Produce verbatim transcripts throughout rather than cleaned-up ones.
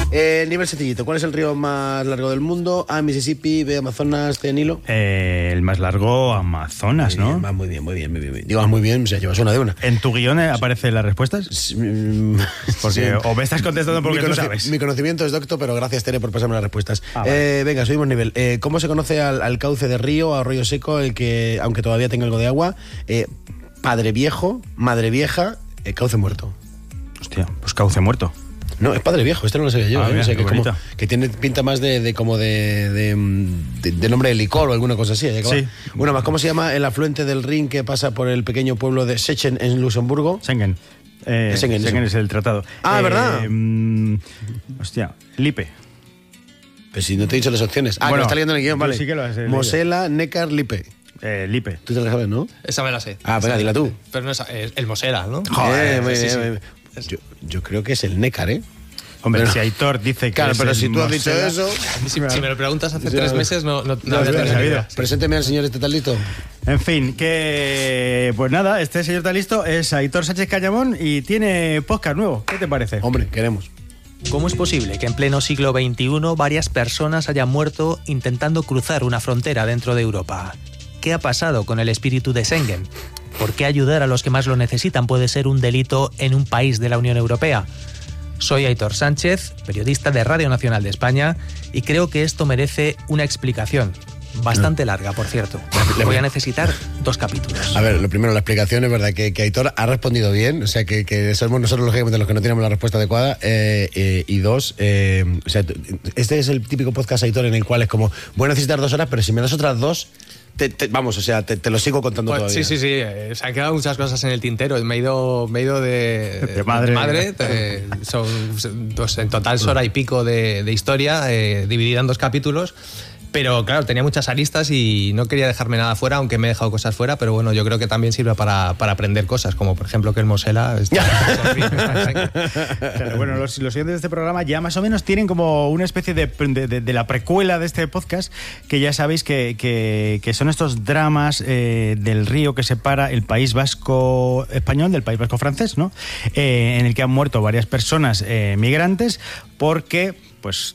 Eh, nivel sencillito. ¿Cuál es el río más largo del mundo? A, Mississippi, B, Amazonas, C, Nilo. Eh, el más largo, Amazonas, muy ¿no? Bien, va muy bien, muy bien, muy bien. Digo, muy bien, o sea, llevas una de una. ¿En tu guión aparecen las respuestas? Sí, porque, sí. O me estás contestando porque mi tú sabes. Mi conocimiento es docto, pero gracias, Tere, por pasarme las respuestas. Ah, vale. eh, venga, subimos nivel. Eh, ¿Cómo se conoce al, al cauce de río, a arroyo seco, el que, aunque todavía tenga algo de agua? Eh, padre viejo, madre vieja, eh, cauce muerto. Hostia, pues cauce muerto. No, es padre viejo, este no lo sabía yo. Ah, ¿eh? mira, O sea, que, como, bonito. que tiene pinta más de, de como de, de, de, de nombre de licor o alguna cosa así. ¿eh? Sí. Bueno, más, ¿cómo se llama el afluente del Rin que pasa por el pequeño pueblo de Sechen en Luxemburgo? Schengen. Eh, Schengen, Schengen eso. es el tratado. Ah, Eh, ¿verdad? mm, hostia, Lippe. Pues si no te he dicho las opciones. Ah, Bueno, que lo está leyendo en el guión, tú vale. sí que lo has leído. Mosela, Neckar, Lippe. Eh, Lippe. Tú te la sabes, ¿no? Esa me la sé. Ah, venga, dila tú. Pero no es es el Mosela, ¿no? Joder, muy sí, bien, sí. muy bien. Yo, yo creo que es el Neckar, ¿eh? Hombre, Pero- si Aitor dice que Claro, es pero el si tú has dicho Mosela- eso... Si, si me lo preguntas hace Ya. tres meses, no, no, no No, habría espera, tenido ni sabido. idea. Presénteme al señor este tal listo. En fin, que pues nada, este señor está listo, es Aitor Sánchez Cañamón y tiene podcast nuevo. ¿Qué te parece? Hombre, queremos. ¿Cómo es posible que en pleno siglo veintiuno varias personas hayan muerto intentando cruzar una frontera dentro de Europa? ¿Qué ha pasado con el espíritu de Schengen? ¿Por qué ayudar a los que más lo necesitan puede ser un delito en un país de la Unión Europea? Soy Aitor Sánchez, periodista de Radio Nacional de España, y creo que esto merece una explicación. Bastante larga, por cierto. Voy a necesitar dos capítulos. A ver, lo primero, la explicación es verdad que, que Aitor ha respondido bien, o sea, que, que somos nosotros lógicamente los que no tenemos la respuesta adecuada, eh, eh, y dos, eh, o sea, este es el típico podcast Aitor en el cual es como, voy a necesitar dos horas, pero si me das otras dos, te, te, vamos, o sea, te, te lo sigo contando Pues, todavía. sí, sí, sí. eh, Se han quedado muchas cosas en el tintero. Me he ido, me he ido de, De madre. madre. eh, son, pues, en total es hora y pico de, de historia, eh, dividida en dos capítulos. Pero claro, tenía muchas aristas y no quería dejarme nada fuera, aunque me he dejado cosas fuera. Pero bueno, yo creo que también sirve para, para aprender cosas, como por ejemplo que el Mosela está, Claro, bueno, los, los siguientes de este programa ya más o menos tienen como una especie de, de, de, de la precuela de este podcast, que ya sabéis que, que, que son estos dramas eh, del río que separa el País Vasco español del País Vasco francés, ¿no? Eh, en el que han muerto varias personas eh, migrantes porque, pues...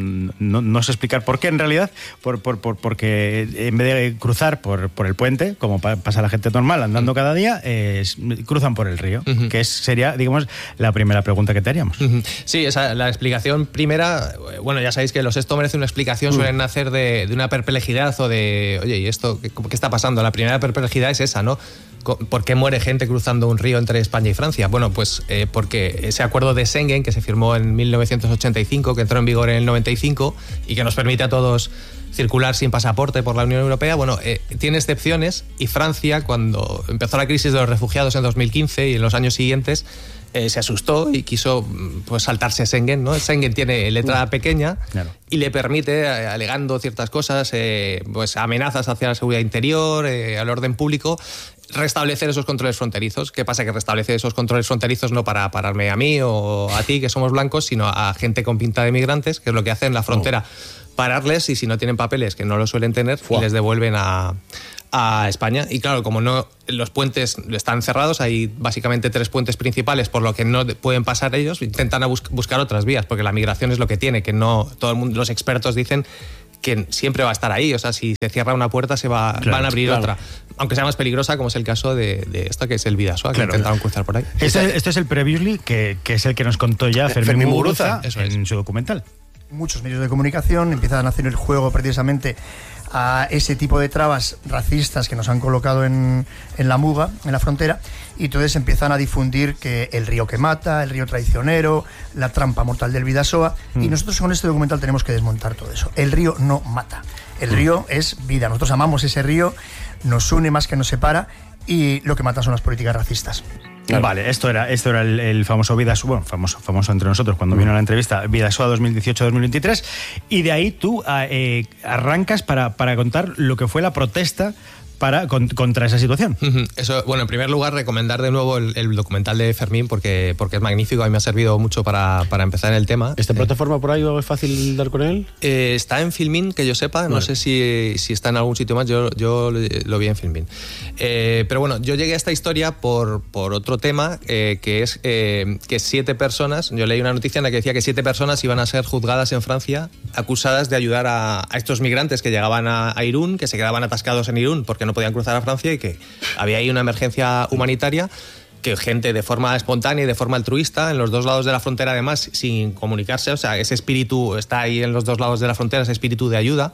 No, no sé explicar por qué en realidad, por, por, por, porque en vez de cruzar por, por el puente, como pa, pasa la gente normal andando cada día, eh, cruzan por el río, uh-huh. que es, sería, digamos, la primera pregunta que te haríamos. Uh-huh. Sí, esa, la explicación primera, bueno, ya sabéis que los esto merece una explicación, uh-huh. suelen nacer de, de una perplejidad o de, oye, ¿y esto qué, qué está pasando? La primera perplejidad es esa, ¿no? ¿Por qué muere gente cruzando un río entre España y Francia? Bueno, pues eh, porque ese acuerdo de Schengen, que se firmó en mil novecientos ochenta y cinco, que entró en vigor en el noventa y cinco y que nos permite a todos circular sin pasaporte por la Unión Europea, bueno, eh, tiene excepciones, y Francia, cuando empezó la crisis de los refugiados en dos mil quince y en los años siguientes, eh, se asustó y quiso pues saltarse Schengen, ¿no? Schengen tiene letra pequeña, claro, y le permite, eh, alegando ciertas cosas, eh, pues amenazas hacia la seguridad interior, eh, al orden público, restablecer esos controles fronterizos. ¿Qué pasa? Que restablece esos controles fronterizos no para pararme a mí o a ti, que somos blancos, sino a gente con pinta de migrantes, que es lo que hacen en la frontera. Oh. Pararles, y si no tienen papeles, que no lo suelen tener, Fua. les devuelven a, a España. Y claro, como no, los puentes están cerrados, hay básicamente tres puentes principales por lo que no pueden pasar ellos, intentan a bus- buscar otras vías, porque la migración es lo que tiene, que no todo el mundo, los expertos dicen que siempre va a estar ahí, o sea, si se cierra una puerta se va, claro, van a abrir claro. otra, aunque sea más peligrosa, como es el caso de, de esta, que es el Bidasoa, que claro. intentaron cruzar por ahí. Este, este es el Previously, que, que es el que nos contó ya Fermín, Fermín Muguruza en su documental. Muchos medios de comunicación empiezan a hacer el juego precisamente a ese tipo de trabas racistas que nos han colocado en, en la Muga, en la frontera, y entonces empiezan a difundir que el río que mata, el río traicionero, la trampa mortal del Bidasoa, mm. y nosotros con este documental tenemos que desmontar todo eso. El río no mata, el mm. río es vida, nosotros amamos ese río, nos une más que nos separa, y lo que mata son las políticas racistas. Claro. Vale, esto era, esto era el, el famoso Bidasoa, bueno, famoso, famoso entre nosotros cuando mm. vino a la entrevista, Bidasoa dos mil dieciocho dos mil veintitrés, y de ahí tú eh, arrancas para, para contar lo que fue la protesta para con, contra esa situación. Eso, bueno, en primer lugar, recomendar de nuevo el, el documental de Fermín porque, porque es magnífico, a mí me ha servido mucho para, para empezar en el tema. ¿Esta eh, plataforma por ahí es fácil dar con él? Eh, está en Filmin, que yo sepa, vale. No sé si, si está en algún sitio más, yo, yo lo vi en Filmin. Eh, pero bueno, yo llegué a esta historia por, por otro tema, eh, que es eh, que siete personas, yo leí una noticia en la que decía que siete personas iban a ser juzgadas en Francia, acusadas de ayudar a, a estos migrantes que llegaban a, a Irún, que se quedaban atascados en Irún porque no podían cruzar a Francia y que había ahí una emergencia humanitaria, que gente de forma espontánea y de forma altruista en los dos lados de la frontera, además sin comunicarse, o sea, ese espíritu está ahí en los dos lados de la frontera, ese espíritu de ayuda,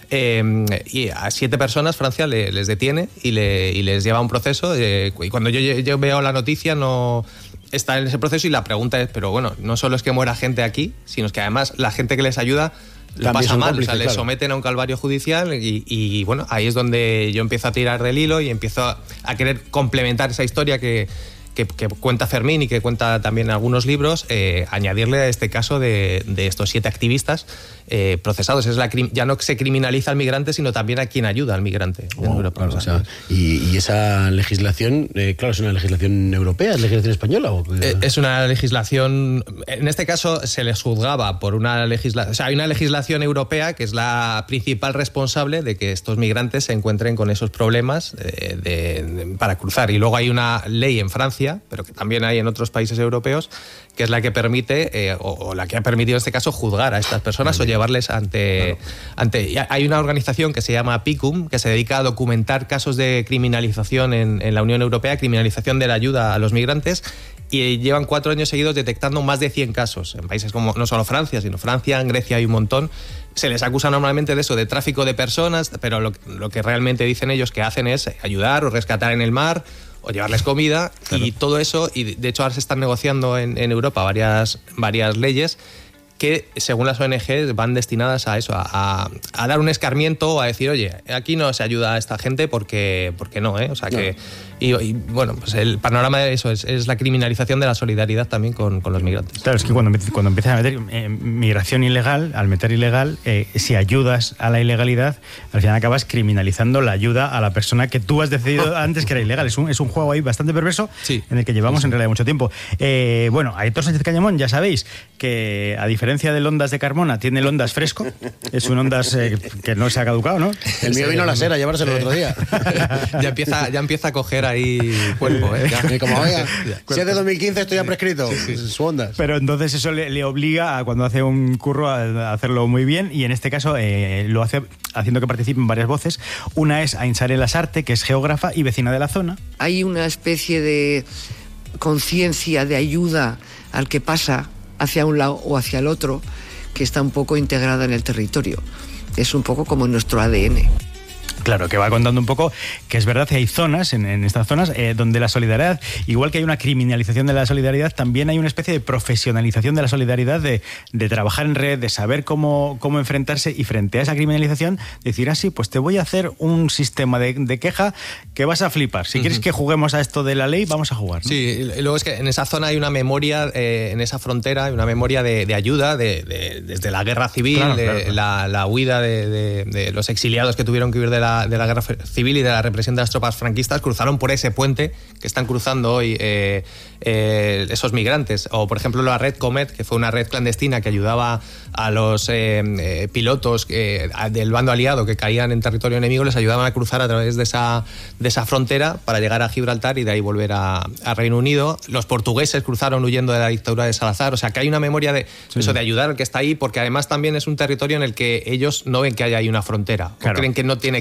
eh, y a siete personas Francia le, les detiene y, le, y les lleva a un proceso, eh, y cuando yo, yo veo la noticia no está en ese proceso y la pregunta es, pero bueno, no solo es que muera gente aquí, sino es que además la gente que les ayuda lo también pasa mal, cómplices, o sea, le claro. someten a un calvario judicial y, y bueno, ahí es donde yo empiezo a tirar del hilo y empiezo a, a querer complementar esa historia que, que, que cuenta Fermín y que cuenta también algunos libros, eh, añadirle a este caso de, de estos siete activistas eh, procesados. Es la, ya no se criminaliza al migrante, sino también a quien ayuda al migrante. Oh, claro, o sea, y, y esa legislación, eh, claro, ¿es una legislación europea? ¿Es legislación española? O... Eh, es una legislación, en este caso se les juzgaba por una legislación, o sea, hay una legislación europea que es la principal responsable de que estos migrantes se encuentren con esos problemas eh, de, de, para cruzar. Y luego hay una ley en Francia, pero que también hay en otros países europeos, que es la que permite, eh, o, o la que ha permitido en este caso, juzgar a estas personas o llevarles ante... Claro. ante hay una organización que se llama PICUM, que se dedica a documentar casos de criminalización en, en la Unión Europea, criminalización de la ayuda a los migrantes, y llevan cuatro años seguidos detectando más de cien casos en países como no solo Francia, sino Francia, en Grecia hay un montón. Se les acusa normalmente de eso, de tráfico de personas, pero lo, lo que realmente dicen ellos que hacen es ayudar o rescatar en el mar o llevarles comida, claro. Y todo eso, y de hecho ahora se están negociando en, en Europa varias, varias leyes que, según las O N G, van destinadas a eso, a, a, a dar un escarmiento, a decir, oye, aquí no se ayuda a esta gente porque, porque no, ¿eh? O sea que... No. Y, y bueno, pues el panorama de eso es, es la criminalización de la solidaridad también con, con los migrantes. Claro, es que cuando, cuando empiezas a meter eh, migración ilegal, al meter ilegal, eh, si ayudas a la ilegalidad, al final acabas criminalizando la ayuda a la persona que tú has decidido antes que era ilegal. Es un, es un juego ahí bastante perverso, sí, en el que llevamos sí, sí. en realidad mucho tiempo. Eh, bueno, Aitor Sánchez Cañamón, ya sabéis que a diferencia del Ondas de Carmona, tiene el Ondas fresco. Es un Ondas eh, que no se ha caducado, ¿no? El mío vino a la sera a llevárselo el otro día. ya, empieza, ya empieza a coger ahí cuerpo, ¿eh? Ya. Como, oiga, si es de dos mil quince esto ya prescrito, sí, sí. Su Ondas. Pero entonces eso le, le obliga a, cuando hace un curro, a hacerlo muy bien, y en este caso eh, lo hace haciendo que participen varias voces. Una es Ainsare Lasarte, que es geógrafa y vecina de la zona. Hay una especie de conciencia de ayuda al que pasa hacia un lado o hacia el otro, que está un poco integrada en el territorio. Es un poco como nuestro A D N. Claro, que va contando un poco que es verdad que hay zonas, en, en estas zonas, eh, donde la solidaridad, igual que hay una criminalización de la solidaridad, también hay una especie de profesionalización de la solidaridad, de, de trabajar en red, de saber cómo, cómo enfrentarse, y frente a esa criminalización, decir así, ah, pues te voy a hacer un sistema de, de queja que vas a flipar. Si uh-huh. quieres que juguemos a esto de la ley, vamos a jugar, ¿no? Sí, y luego es que en esa zona hay una memoria, eh, en esa frontera, hay una memoria de, de ayuda, de, de, desde la guerra civil, claro, de, claro, claro. La, la huida de, de, de los exiliados que tuvieron que huir de la de la guerra civil y de la represión de las tropas franquistas, cruzaron por ese puente que están cruzando hoy eh, eh, esos migrantes. O, por ejemplo, la red Comet, que fue una red clandestina que ayudaba a los eh, eh, pilotos eh, del bando aliado que caían en territorio enemigo, les ayudaban a cruzar a través de esa, de esa frontera para llegar a Gibraltar y de ahí volver a, a Reino Unido. Los portugueses cruzaron huyendo de la dictadura de Salazar. O sea, que hay una memoria de sí. eso, de ayudar al que está ahí, porque además también es un territorio en el que ellos no ven que haya ahí una frontera, claro. o creen que no tiene